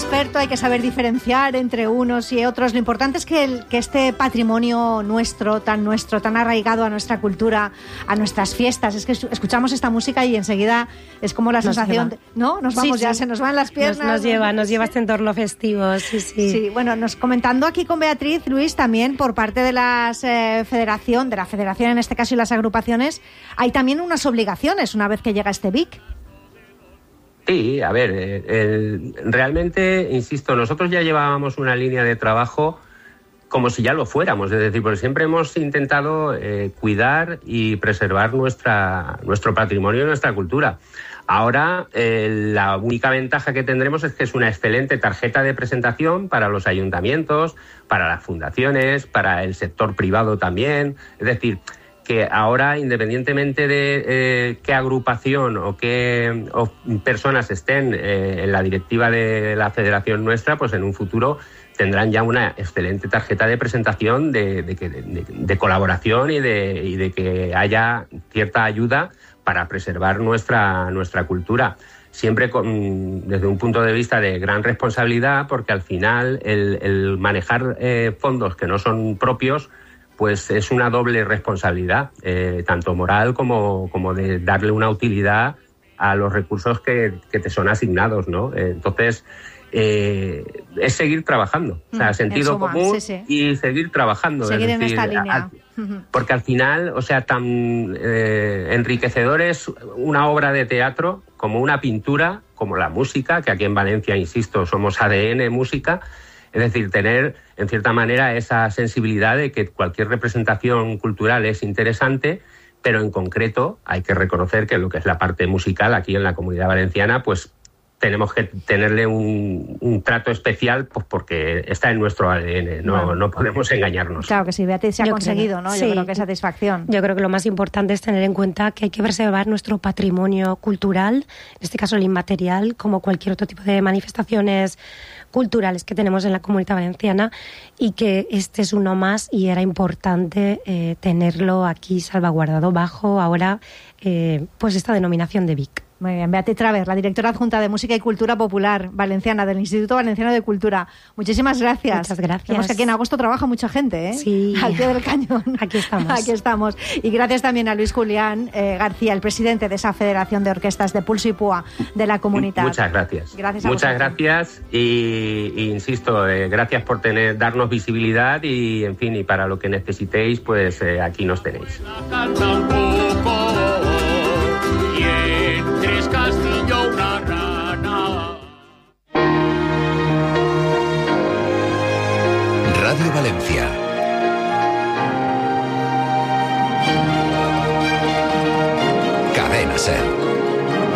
experto, hay que saber diferenciar entre unos y otros. Lo importante es que este patrimonio nuestro, tan arraigado a nuestra cultura, a nuestras fiestas, es que escuchamos esta música y enseguida es como la sensación, ¿no? Nos vamos ya, se nos van las piernas. Nos lleva este entorno festivo, sí. Sí, bueno, comentando aquí con Beatriz, Luis, también por parte de la federación en este caso y las agrupaciones, hay también unas obligaciones una vez que llega este BIC. Sí, a ver, realmente, insisto, nosotros ya llevábamos una línea de trabajo como si ya lo fuéramos, es decir, porque siempre hemos intentado cuidar y preservar nuestro patrimonio y nuestra cultura. Ahora, la única ventaja que tendremos es que es una excelente tarjeta de presentación para los ayuntamientos, para las fundaciones, para el sector privado también, es decir, que ahora, independientemente de qué agrupación o qué personas estén en la directiva de la federación nuestra, pues en un futuro tendrán ya una excelente tarjeta de presentación de colaboración y de que haya cierta ayuda para preservar nuestra cultura. Siempre desde un punto de vista de gran responsabilidad, porque al final el manejar fondos que no son propios pues es una doble responsabilidad, tanto moral como de darle una utilidad a los recursos que te son asignados, ¿no? Entonces, es seguir trabajando, o sea, sentido común y seguir trabajando. Seguir es decir, en esta línea. Porque al final, o sea, tan enriquecedor es una obra de teatro como una pintura, como la música, que aquí en Valencia, insisto, somos ADN música. Es decir, tener, en cierta manera, esa sensibilidad de que cualquier representación cultural es interesante, pero en concreto hay que reconocer que lo que es la parte musical aquí en la Comunidad Valenciana, pues tenemos que tenerle un trato especial, pues porque está en nuestro ADN, no podemos engañarnos. Claro que sí, Beatriz, se ha conseguido, ¿no? Yo creo que satisfacción. Yo creo que lo más importante es tener en cuenta que hay que preservar nuestro patrimonio cultural, en este caso el inmaterial, como cualquier otro tipo de manifestaciones culturales que tenemos en la Comunidad Valenciana, y que este es uno más y era importante tenerlo aquí salvaguardado bajo ahora pues esta denominación de BIC. Muy bien, Beatriz Travers, la directora adjunta de Música y Cultura Popular Valenciana del Instituto Valenciano de Cultura. Muchísimas gracias. Muchas gracias. Vemos que aquí en agosto trabaja mucha gente, ¿eh? Sí. Al pie del cañón. Aquí estamos. Aquí estamos. Y gracias también a Luis Julián García, el presidente de esa Federación de Orquestas de Pulso y Púa de la comunidad. Muchas gracias. Gracias a Muchas vosotros. gracias y insisto, gracias por darnos visibilidad y, en fin, y para lo que necesitéis, pues aquí nos tenéis. Radio Valencia. Cadena SER.